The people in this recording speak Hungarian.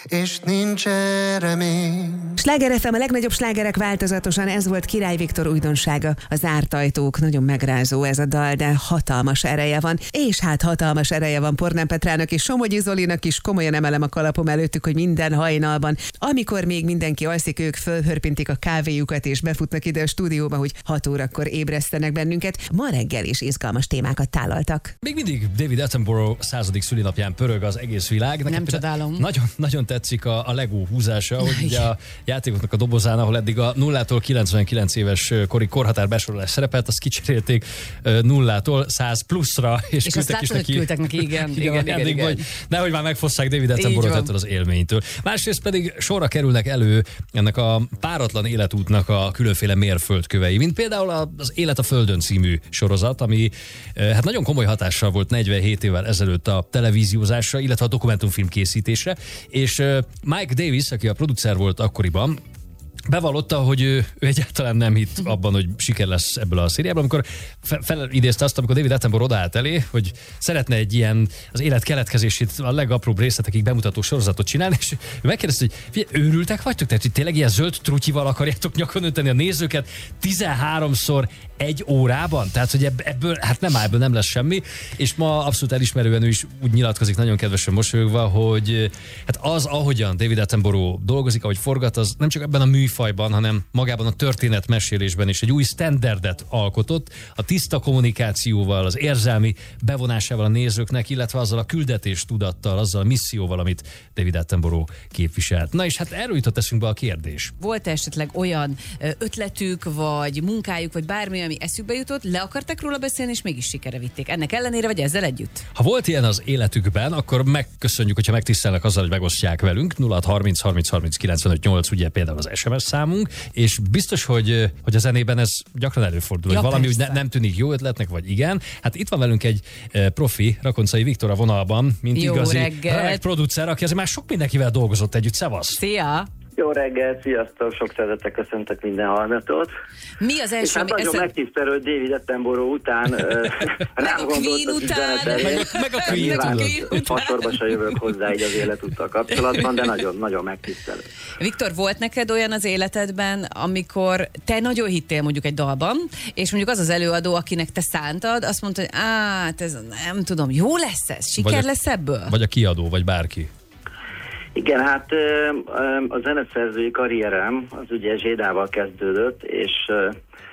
és nincs remény. Sláger FM, a legnagyobb slágerek változatosan, ez volt Király Viktor újdonsága. A Zárt ajtók, nagyon megrázó ez a dal, de hatalmas ereje van. És hát hatalmas ereje van Pornán Petrának és Somogyi Zolinak is, komolyan emelem a kalapom előttük, hogy minden hajnalban, amikor még mindenki alszik, ők fölhörpintik a kávéjukat és befutnak ide a stúdióba, hogy 6 órakor ébresztenek bennünket. Ma reggel is izgalmas témákat tálaltak. Még mindig David Attenborough 100. szülinapján pörög az egész világ. Nekem nem csodálom. Nagyon tetszik a Lego húzása, hogy ugye a játékoknak a dobozán, ahol eddig a 0-tól 99 éves kori korhatár besorolás szerepelt, azt kicserélték 0-tól 100 pluszra, és azt látod, hogy küldtek neki, igen. Vagy nehogy már megfosszák David Attenborough ettől az élménytől. Másrészt pedig sorra kerülnek elő ennek a páratlan életútnak a különféle mérföldkövei, mint például az Élet a Földön című sorozat, ami hát nagyon komoly hatással volt 47 évvel ezelőtt a televíziózásra, illetve a dokumentumfilm készítésre, és Mike Davis, aki a producer volt akkoriban, bevallotta, hogy ő egyáltalán nem hitt abban, hogy siker lesz ebből a szériából, amikor felidézte azt, amikor David Attenborough odaállt elé, hogy szeretne egy ilyen az élet keletkezését a legapróbb részletekig bemutató sorozatot csinálni, és ő megkérdezte, hogy figyelj, őrültek vagytok? Tehát, hogy tényleg ilyen zöld trutyival akarjátok nyakon önteni a nézőket 13-szor egy órában? Tehát, hogy ebből, hát ebből nem lesz semmi, és ma abszolút elismerően ő is úgy nyilatkozik, nagyon kedvesen mosolyogva, hogy hát az, ahogyan David Attenborough dolgozik, ahogy forgat, az nem csak ebben a műfajban, hanem magában a történetmesélésben is egy új standardet alkotott, a tiszta kommunikációval, az érzelmi bevonásával a nézőknek, illetve azzal a küldetés tudattal, azzal a misszióval, amit David Attenborough képviselt. Na és hát erről jutott eszünkbe a kérdés. Volt esetleg olyan ötletük, vagy munkájuk, vagy bármi, ami eszükbe jutott, le akartak róla beszélni, és mégis sikerre vitték. Ennek ellenére, vagy ezzel együtt? Ha volt ilyen az életükben, akkor megköszönjük, hogyha megtisztelnek azzal, hogy megosztják velünk. 0630 30 30 95 8, ugye például az SMS számunk, és biztos, hogy a zenében ez gyakran előfordul, hogy valami úgy nem tűnik jó ötletnek, vagy igen. Hát itt van velünk egy profi, Rakoncai Viktor a vonalban, mint jó igazi reggelt. producer, aki azért már sok mindenkivel dolgozott együtt. Szevasz! Szia! Jó reggel, sziasztok, sok szeretettel köszöntök minden hallgatót. Mi az első, ami nagyon megtisztelő, hogy David Attenborough után rám gondolt a üzenetelé. Meg a Queen Fasorba se jövök hozzá így az életúttal kapcsolatban, de nagyon megtisztelő. Viktor, volt neked olyan az életedben, amikor te nagyon hittél mondjuk egy dalban, és mondjuk az az előadó, akinek te szántad, azt mondta, hogy ez nem tudom, jó lesz ez? Siker lesz ebből? Vagy a kiadó, vagy bárki. Igen, hát a zeneszerzői karrierem az ugye Zsédával kezdődött, és